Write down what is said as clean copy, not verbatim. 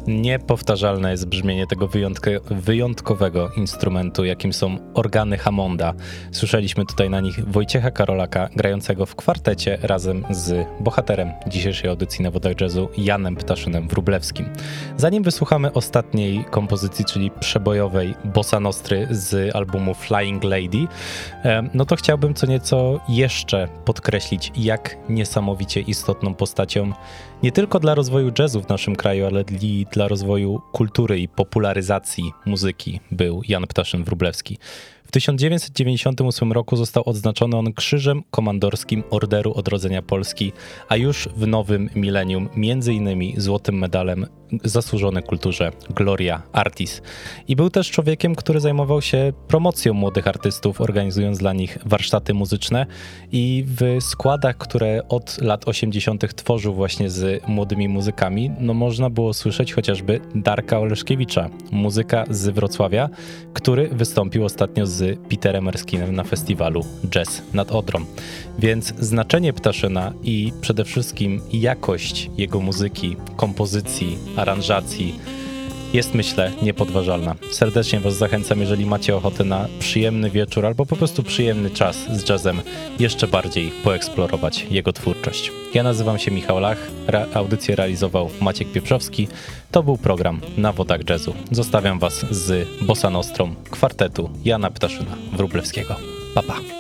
Niepowtarzalne jest brzmienie tego wyjątkowego instrumentu, jakim są organy Hammonda. Słyszeliśmy tutaj na nich Wojciecha Karolaka, grającego w kwartecie razem z bohaterem dzisiejszej audycji na Wodach Jazzu, Janem Ptaszynem Wróblewskim. Zanim wysłuchamy ostatniej kompozycji, czyli przebojowej Bossa Nostry z albumu Flying Lady, no to chciałbym co nieco jeszcze podkreślić, jak niesamowicie istotną postacią nie tylko dla rozwoju jazzu w naszym kraju, ale i dla rozwoju kultury i popularyzacji muzyki był Jan Ptaszyn Wróblewski. W 1998 roku został odznaczony on Krzyżem Komandorskim Orderu Odrodzenia Polski, a już w nowym milenium m.in. złotym medalem zasłużony kulturze Gloria Artis. I był też człowiekiem, który zajmował się promocją młodych artystów, organizując dla nich warsztaty muzyczne i w składach, które od lat 80. tworzył właśnie z młodymi muzykami, no można było słyszeć chociażby Darka Oleszkiewicza, muzyka z Wrocławia, który wystąpił ostatnio z Peterem Erskinem na festiwalu Jazz nad Odrą. Więc znaczenie Ptaszyna i przede wszystkim jakość jego muzyki, kompozycji, aranżacji jest, myślę, niepodważalna. Serdecznie Was zachęcam, jeżeli macie ochotę na przyjemny wieczór albo po prostu przyjemny czas z jazzem, jeszcze bardziej poeksplorować jego twórczość. Ja nazywam się Michał Lach, audycję realizował Maciek Pieprzowski. To był program Na Wodach Jazzu. Zostawiam Was z Bossa Nostrą kwartetu Jana Ptaszyna Wróblewskiego. Pa, pa.